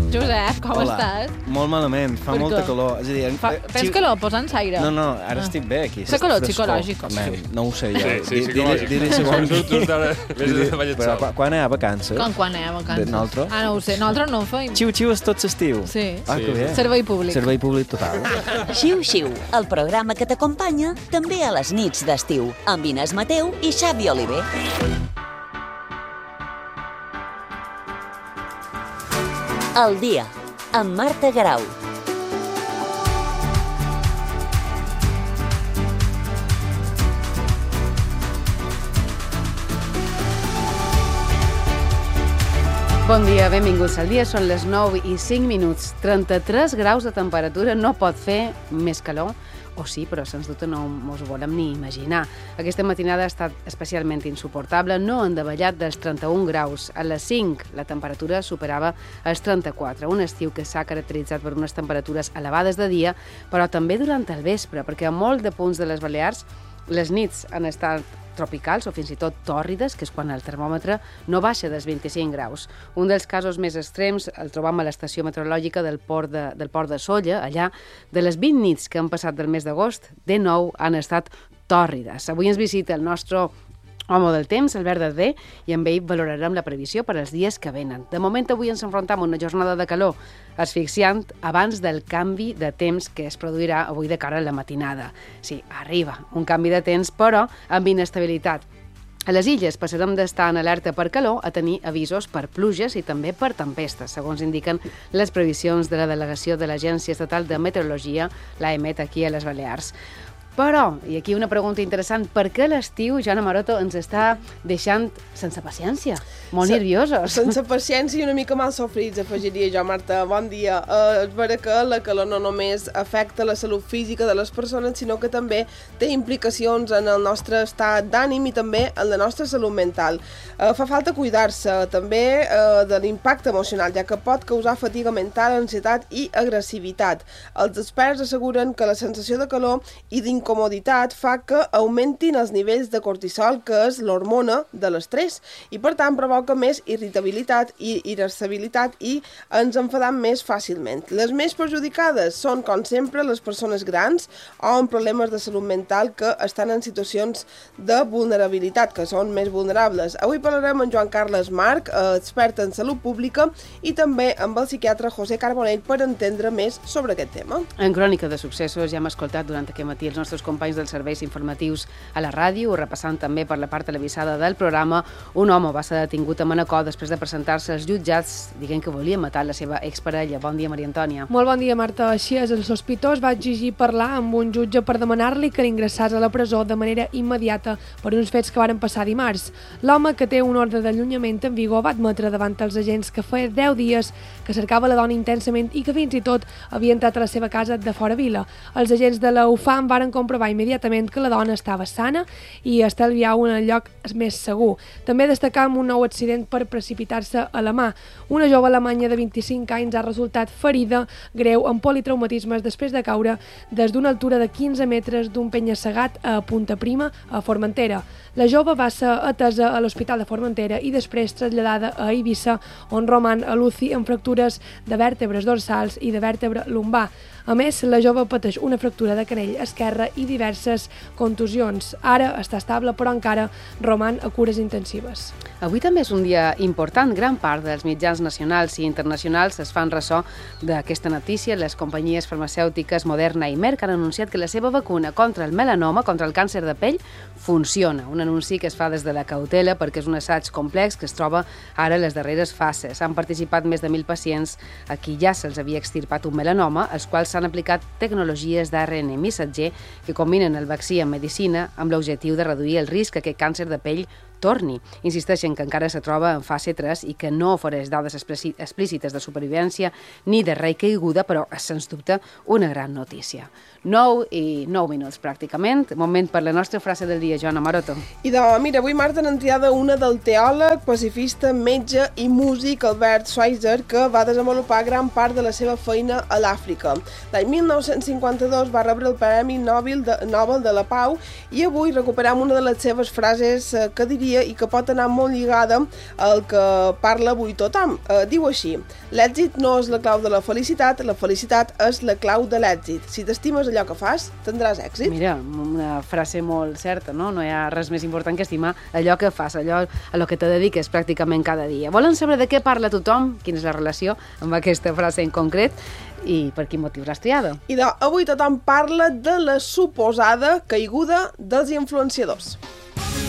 Josep, com estàs? Molt malament, fa molta calor. És a dir, tens calor? Posa'ns aire. No, ara estic bé aquí. Fa calor psicològic. No ho sé jo. Sí, psicològic. Però quan hi ha vacances? Quan hi ha vacances? Nosaltres? No ho sé, nosaltres no ho feim. Xiu-xiu és tot l'estiu. Sí. Que bé. Servei públic. Servei públic total. Xiu-xiu, el programa que t'acompanya també a les nits d'estiu, amb Inés Mateu i Xavi Oliver. El dia, amb Marta Garau. Bon dia, benvinguts al dia. Són les 9 i 5 minuts. 33 graus de temperatura, no pot fer més calor. O sí, però sens dubte no ens ho volem ni imaginar. Aquesta matinada ha estat especialment insuportable, no han davallat dels 31 graus. A les 5 la temperatura superava els 34, un estiu que s'ha caracteritzat per unes temperatures elevades de dia, però també durant el vespre, perquè a molt de punts de les Balears les nits han estat tropicals o fins i tot tòrrides, que és quan el termòmetre no baixa dels 25 graus. Un dels casos més extrems el trobam a l'estació meteorològica del port de Sóller. Allà, de les 20 nits que han passat del mes d'agost, de nou han estat tòrrides. Avui ens visita el nostre home del temps, Albert Darder, i amb ell valorarem la previsió per als dies que venen. De moment, avui ens enfrontem a una jornada de calor asfixiant abans del canvi de temps que es produirà avui de cara a la matinada. Sí, arriba un canvi de temps, però amb inestabilitat. A les illes passarem d'estar en alerta per calor a tenir avisos per pluges i també per tempestes, segons indiquen les previsions de la delegació de l'Agència Estatal de Meteorologia, l'AEMET, aquí a les Balears. Però, i aquí una pregunta interessant, per què l'estiu, Joana Maroto, ens està deixant sense paciència? Molt nerviosos. Sense paciència i una mica mal sofrits, afegiria jo, Marta. Bon dia. És vera que la calor no només afecta la salut física de les persones, sinó que també té implicacions en el nostre estat d'ànim i també en la nostra salut mental. Fa falta cuidar-se també de l'impacte emocional, ja que pot causar fatiga mental, ansietat i agressivitat. Els experts asseguren que la sensació de calor i d'incomoditat fa que augmentin els nivells de cortisol, que és l'hormona de l'estrès, i per tant provoca més irritabilitat i irascibilitat i ens enfadam més fàcilment. Les més perjudicades són, com sempre, les persones grans o amb problemes de salut mental que estan en situacions de vulnerabilitat, que són més vulnerables. Avui parlarem amb Joan Carles Marc, expert en salut pública, i també amb el psiquiatre José Carbonell per entendre més sobre aquest tema. En Crònica de Successos ja hem escoltat durant aquest matí els nostres companys dels serveis informatius a la ràdio, repassant també per la part televisada del programa. Un home va ser detingut a Manacor després de presentar-se als jutjats dient que volia matar la seva exparella. Bon dia, Maria Antònia. Molt bon dia, Marta. Així és, el sospitós va exigir parlar amb un jutge per demanar-li que l'ingressés a la presó de manera immediata per uns fets que varen passar dimarts. L'home, que té un ordre d'allunyament en vigor, va admetre davant els agents que feia 10 dies que cercava la dona intensament i que fins i tot havia entrat a la seva casa de fora vila. Els agents de la UFAM varen comprovar immediatament que la dona estava sana i estalviava en el lloc més segur. També destacam un nou accident per precipitar-se a la mà. Una jove alemanya de 25 anys ha resultat ferida greu amb politraumatismes després de caure des d'una altura de 15 metres d'un penya-segat a Punta Prima, a Formentera. La jove va ser atesa a l'Hospital de Formentera i després traslladada a Eivissa, on roman a l'UCI amb fractures de vèrtebres dorsals i de vèrtebra lumbar. A més, la jove pateix una fractura de canell esquerre i diverses contusions. Ara està estable, però encara roman a cures intensives. Avui també és un dia important. Gran part dels mitjans nacionals i internacionals es fan ressò d'aquesta notícia. Les companyies farmacèutiques Moderna i Merck han anunciat que la seva vacuna contra el melanoma, contra el càncer de pell, funciona. Un anunci que es fa des de la cautela perquè és un assaig complex que es troba ara a les darreres fases. Han participat més de 1.000 pacients a qui ja se'ls havia extirpat un melanoma, als quals s'han aplicat tecnologies d'ARN missatger que combinen el vaccí en medicina amb l'objectiu de reduir el risc que aquest càncer de pell torni. Insisteixen que encara se troba en fase 3 i que no ofereix dades explícites de supervivència ni de recaiguda, però és, sens dubte, una gran notícia. 9 i 9 minuts, pràcticament. Moment per la nostra frase del dia, Joana Maroto. I mira, avui, Marta, n'han triada una del teòleg, pacifista, metge i músic Albert Schweitzer, que va desenvolupar gran part de la seva feina a l'Àfrica. L'any 1952 va rebre el Premi Nobel de la Pau i avui recuperem una de les seves frases que diria dia i que pot anar molt lligada al que parla avui tothom. Diu així: l'èxit no és la clau de la felicitat és la clau de l'èxit. Si t'estimes allò que fas, tindràs èxit. Mira, una frase molt certa, no? No hi ha res més important que estimar allò que fas, allò a lo que te dediques pràcticament cada dia. Volen saber de què parla tothom? Quina és la relació amb aquesta frase en concret? I per quin motiu l'has triada? I avui tothom parla de la suposada caiguda dels influenciadors.